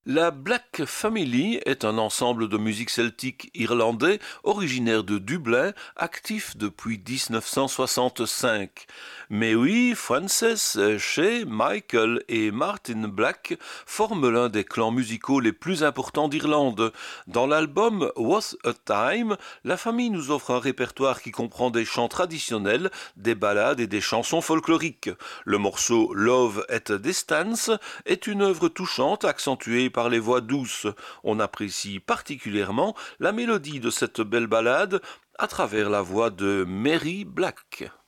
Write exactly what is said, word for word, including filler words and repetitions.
La Black Family est un ensemble de musique celtique irlandais originaire de Dublin, actif depuis dix-neuf cent soixante-cinq. Mais oui, Frances, Shay, Michael et Martin Black forment l'un des clans musicaux les plus importants d'Irlande. Dans l'album Was a Time, la famille nous offre un répertoire qui comprend des chants traditionnels, des ballades et des chansons folkloriques. Le morceau Love at a Distance est une œuvre touchante accentuée par les voix douces. On apprécie particulièrement la mélodie de cette belle ballade à travers la voix de Mary Black.